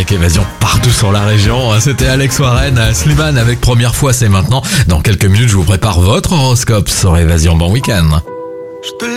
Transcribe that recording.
avec Évasion partout sur la région. C'était Alex Warren, Slimane avec Première fois, c'est maintenant. Dans quelques minutes, je vous prépare votre horoscope sur Évasion. Bon week-end.